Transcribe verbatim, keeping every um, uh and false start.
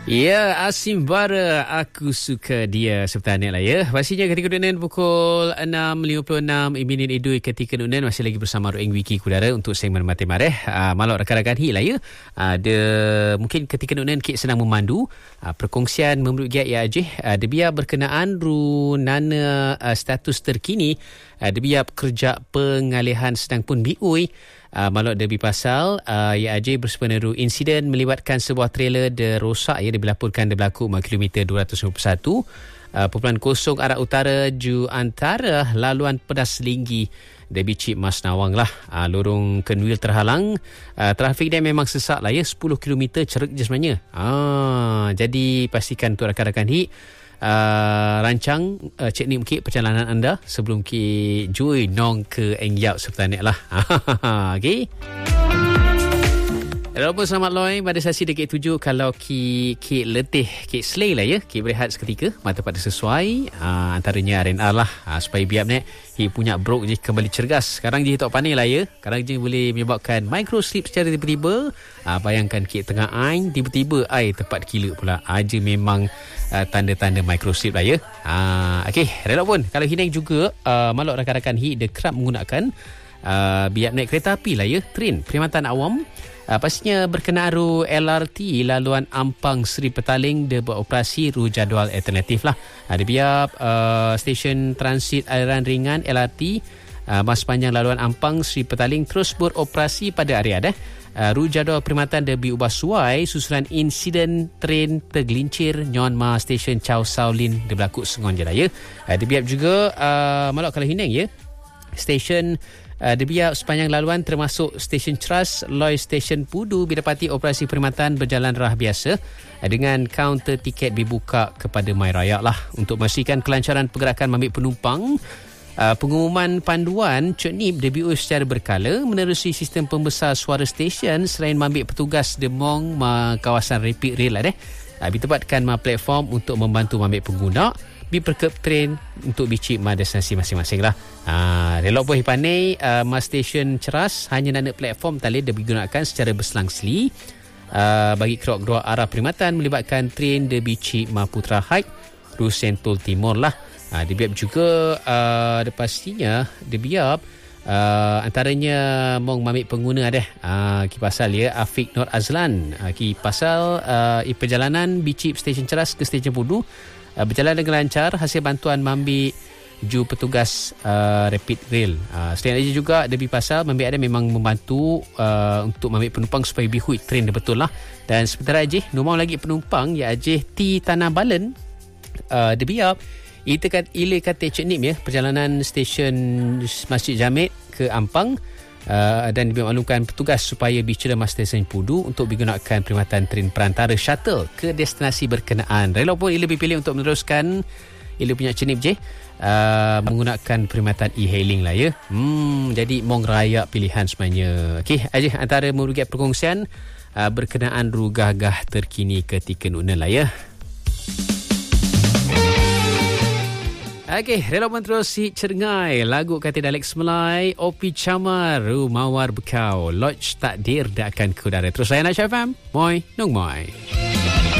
Ya, Asim Bara, aku suka dia seperti lah ya. Pastinya ketika Nunan pukul enam lima puluh enam minit edui ketika Nunan masih lagi bersama Roeng Wiki Kudara untuk segmen Mati Mareh. Uh, malak rakan-rakan hi lah ya. Ada uh, mungkin ketika Nunan kit senang memandu uh, perkongsian memerut giat ya ajih. Uh, dia biar berkenaan ru nana uh, status terkini uh, dia biar kerja pengalihan sedang pun biui. Uh, malak debi pasal uh, ya ajay bersepeneru insiden melibatkan sebuah trailer de rosak ya dilaporkan de berlaku mak kilometer dua ratus lima puluh satu uh, perpuluhan kosong arah utara ju antara laluan Pedas Linggi debi Cip Mas Nawang lah. uh, lorong Kenwil terhalang, uh, trafik dia memang sesak lah ya, sepuluh kilometer ceruk je sebenarnya. uh, jadi pastikan untuk rakan-rakan hi Uh, rancang uh, cek ni mungkin perjalanan anda sebelum ki jui nong ke Engyap seperti ni lah. Okay. Walaupun selamat loy pada sesi dekat tujuh, kalau ki ki letih ki slay lah ya, ki berehat seketika mata pada sesuai uh, antaranya R and R lah, uh, supaya biar ni hi punya brok je kembali cergas. Sekarang je tak panik lah ya, sekarang je boleh menyebabkan micro sleep secara tiba-tiba. uh, bayangkan ki tengah ain tiba-tiba air tepat kila pula, aja uh, memang uh, tanda-tanda micro sleep lah ya. uh, okay, relak pun kalau hinang juga uh, malak rakan-rakan hi dia kerap menggunakan uh, biar naik kereta api lah ya, train perkhidmatan awam. Uh, pastinya berkenaan ru L R T laluan Ampang Seri Petaling dia beroperasi ru jadual alternatif lah. Ada uh, biar uh, stesen transit aliran ringan L R T uh, mas panjang laluan Ampang Seri Petaling terus beroperasi pada hari ada. Uh, ru jadual perkhidmatan dia diubah suai susulan insiden train tergelincir nyon ma stesen Chow Saulin dia berlaku sengon je lah ya. Uh, dia biar juga uh, malak kalau hinang ya, stesen Uh, dia biar sepanjang laluan termasuk stesen Trust, Loy Station Pudu didapati operasi perkhidmatan berjalan rah biasa uh, dengan kaunter tiket dibuka kepada MyRaya lah. Untuk memastikan kelancaran pergerakan ambil penumpang, uh, pengumuman panduan C N I B D B U secara berkala menerusi sistem pembesar suara stesen selain ambil petugas demong ma kawasan rapid rail lah deh. Uh, ditempatkan ma platform untuk membantu ambil pengguna bi perkep train untuk bicik ma destinasi masing-masing lah. Ha, relok boleh pandai uh, ma stesen Ceras hanya nana platform tali dia digunakan secara berselang-seli uh, bagi kedua-dua arah perkhidmatan melibatkan train de bicik ma Putra Height ru Sentul Timur lah. Ha, dia biar juga uh, dia pastinya dia biar uh, antaranya mong mamik pengguna ada uh, ki pasal ya Afiq Nur Azlan uh, ki pasal uh, i perjalanan bicik stesen Ceras ke stesen Pudu Uh, berjalan dengan lancar hasil bantuan mambi ju petugas uh, rapid rail. Uh, selain itu juga debi pasal mambi ada memang membantu uh, untuk mambi penumpang supaya bihui train dia betul lah. Dan sementara ajih nomor lagi penumpang ya ajih ti Tanah Balen uh, debi up itu kat ile kata C N I B ya perjalanan stesen Masjid Jamid ke Ampang. Uh, dan dimaklumkan petugas supaya bicara mas stesen Pudu untuk digunakan perkhidmatan train perantara shuttle ke destinasi berkenaan. Rela pun ia lebih pilih untuk meneruskan ia punya C N I B je uh, menggunakan perkhidmatan e-hailing lah ya. Hmm, jadi mong raya pilihan sebenarnya. Okey, aja antara merugikan perkongsian uh, berkenaan rugah-gah terkini ketika Nunan lah ya. Okey, rela pun terus si Cengai lagu kata Dalek Semelai Opi Camar Mawar Bekau Lodge Takdir dah akan ke udara. Terus saya Aisyah F M. Moi, nung moi.